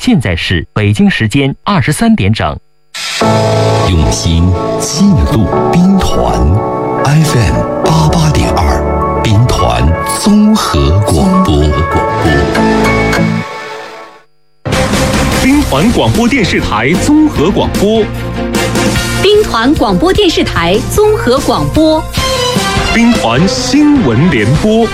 现在是北京时间23点整。 用心记录兵团 FM88.2兵团综合广播。 兵团广播电视台综合广播， 兵团广播电视台综合广播， 兵团新闻联播，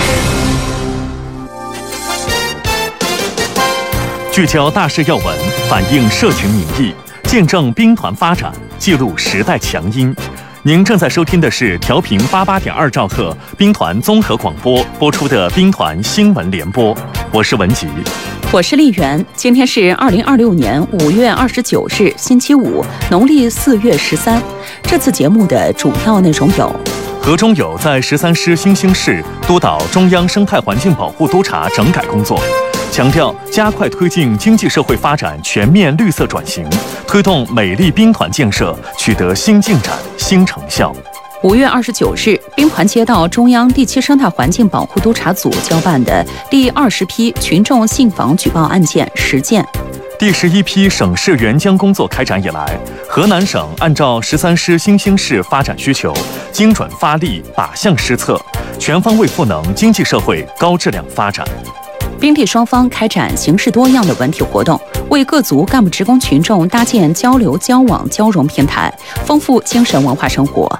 聚焦大事要闻，反映社群民意，见证兵团发展，记录时代强音。您正在收听的是调频88.2兆赫兵团综合广播播出的兵团新闻联播，我是文吉， 我是丽媛。今天是2026年5月29日，星期五，农历4月13。这次节目的主要内容有： 何忠友在13师新兴市督导中央生态环境保护督察整改工作，强调加快推进经济社会发展全面绿色转型，推动美丽兵团建设取得新进展、新成效。 5月29日，兵团接到中央第7生态环境保护督察组交办的第20批群众信访举报案件10件。 第11批省市援疆工作开展以来，河南省按照13师新兴市发展需求，精准发力，靶向施策，全方位赋能经济社会高质量发展。 兵地双方开展形式多样的文体活动，为各族干部职工群众搭建交流、交往、交融平台，丰富精神文化生活。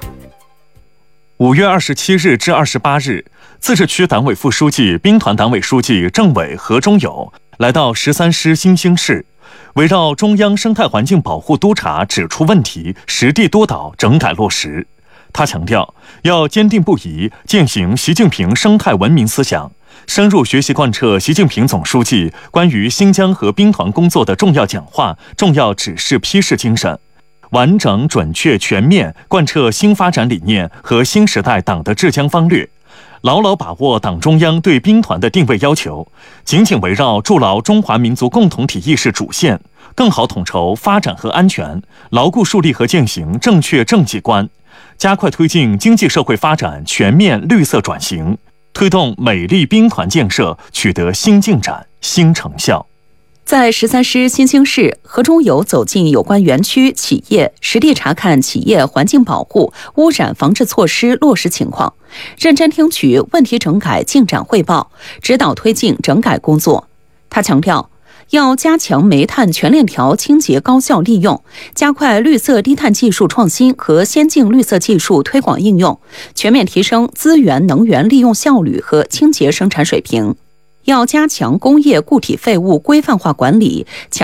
5月27日至28日，自治区党委副书记、兵团党委书记、政委何忠友来到13师新兴市，围绕中央生态环境保护督察指出问题，实地督导整改落实。他强调，要坚定不移践行习近平生态文明思想，深入学习贯彻习近平总书记关于新疆和兵团工作的重要讲话、重要指示批示精神，完整、准确、全面贯彻新发展理念和新时代党的治疆方略，牢牢把握党中央对兵团的定位要求，紧紧围绕筑牢中华民族共同体意识主线，更好统筹发展和安全，牢固树立和践行正确政绩观，加快推进经济社会发展全面绿色转型，推动美丽兵团建设取得新进展、新成效。 在13师新兴市，何忠友走进有关园区企业，实地查看企业环境保护、污染防治措施落实情况，认真听取问题整改进展汇报，指导推进整改工作。他强调，要加强煤炭全链条清洁高效利用，加快绿色低碳技术创新和先进绿色技术推广应用，全面提升资源能源利用效率和清洁生产水平。要加强工业固体废物规范化管理，